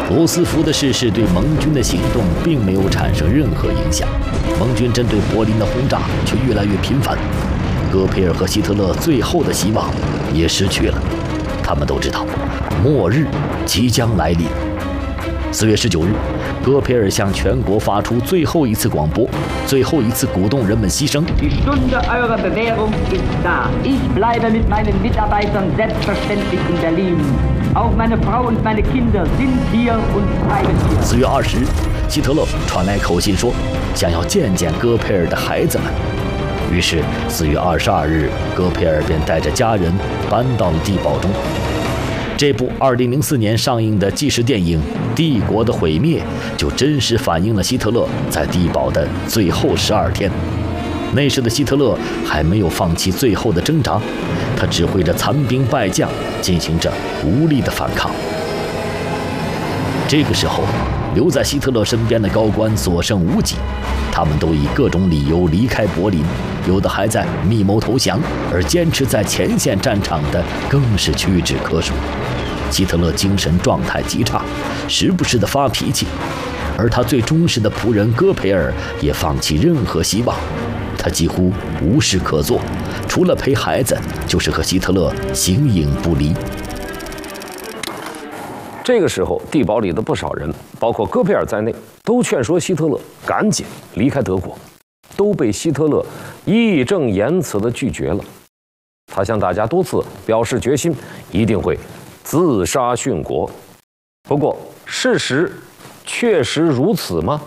罗斯福的逝世对盟军的行动并没有产生任何影响，盟军针对柏林的轰炸却越来越频繁。戈培尔和希特勒最后的希望也失去了，他们都知道，末日即将来临。4月19日，戈培尔向全国发出最后一次广播，最后一次鼓动人们牺牲。 Die Stunde eurer Bewährung ist da. Ich bleibe mit meinen Mitarbeitern selbstverständlich in Berlin. Auch meine Frau und meine Kinder sind hier und bleiben hier. 4月20日，希特勒传来口信说，想要见见戈培尔的孩子们。于是4月22日，戈培尔便带着家人搬到了地堡中。这部2004年上映的纪实电影《帝国的毁灭》就真实反映了希特勒在地堡的最后12天。那时的希特勒还没有放弃最后的挣扎，他指挥着残兵败将进行着无力的反抗。这个时候，留在希特勒身边的高官所剩无几，他们都以各种理由离开柏林，有的还在密谋投降，而坚持在前线战场的更是屈指可数。希特勒精神状态极差，时不时地发脾气，而他最忠实的仆人戈培尔也放弃任何希望，他几乎无事可做，除了陪孩子，就是和希特勒形影不离。 这个时候，地堡里的不少人，包括戈培尔在内，都劝说希特勒赶紧离开德国，都被希特勒义正言辞地拒绝了。他向大家多次表示决心，一定会自杀殉国。不过，事实确实如此吗？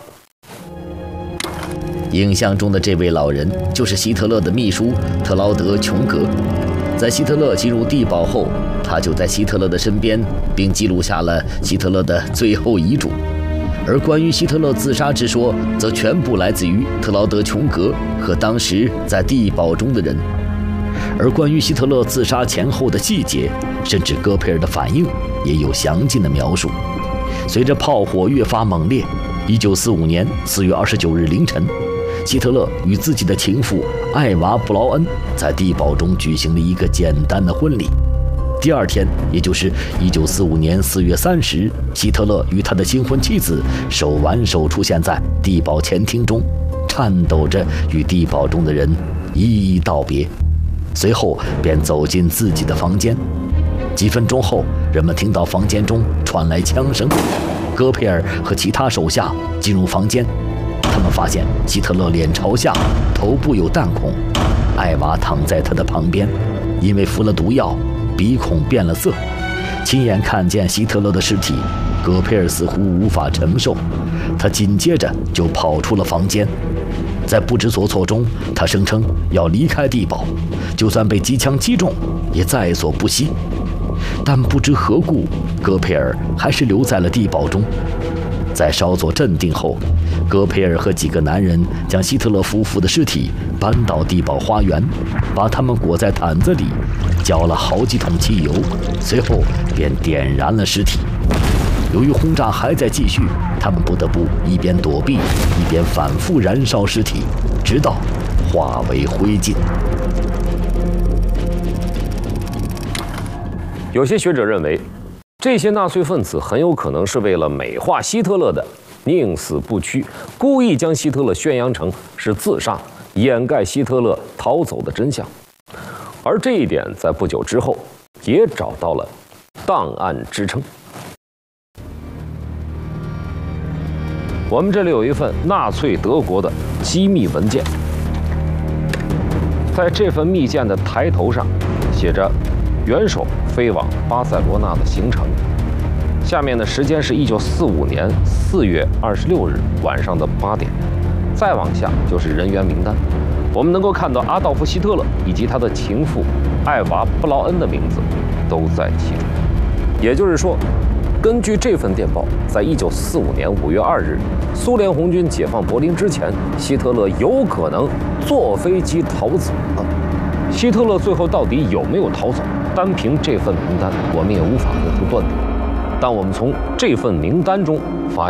影像中的这位老人就是希特勒的秘书特劳德·琼格。在希特勒进入地堡后，他就在希特勒的身边，并记录下了希特勒的最后遗嘱。而关于希特勒自杀之说，则全部来自于特劳德·琼格和当时在地堡中的人。而关于希特勒自杀前后的细节，甚至戈培尔的反应也有详尽的描述。随着炮火越发猛烈，1945年4月29日凌晨，希特勒与自己的情妇艾娃·布劳恩在地堡中举行了一个简单的婚礼。第二天，也就是1945年4月30日，希特勒与他的新婚妻子手挽手出现在地堡前厅中，颤抖着与地堡中的人一一道别，随后便走进自己的房间。几分钟后，人们听到房间中传来枪声，戈培尔和其他手下进入房间，他们发现希特勒脸朝下，头部有弹孔，艾娃躺在他的旁边，因为服了毒药，鼻孔变了色。亲眼看见希特勒的尸体，戈培尔似乎无法承受，他紧接着就跑出了房间。在不知所措中，他声称要离开地堡，就算被机枪击中也在所不惜。但不知何故，戈培尔还是留在了地堡中。在稍作镇定后，戈培尔和几个男人将希特勒夫妇的尸体搬到地堡花园，把他们裹在毯子里，浇了好几桶汽油，随后便点燃了尸体。由于轰炸还在继续，他们不得不一边躲避，一边反复燃烧尸体，直到化为灰烬。 有些学者认为，这些纳粹分子很有可能是为了美化希特勒的宁死不屈，故意将希特勒宣扬成是自杀，掩盖希特勒逃走的真相。而这一点在不久之后也找到了档案支撑。我们这里有一份纳粹德国的机密文件，在这份密件的抬头上写着元首飞往巴塞罗那的行程，下面的时间是1945年4月26日晚上的8点，再往下就是人员名单。我们能够看到阿道夫·希特勒以及他的情妇艾娃·布劳恩的名字都在其中。也就是说，根据这份电报，在1945年5月2日，苏联红军解放柏林之前，希特勒有可能坐飞机逃走了。希特勒最后到底有没有逃走？单凭这份名单，我们也无法做出断定。但我们从这份名单中发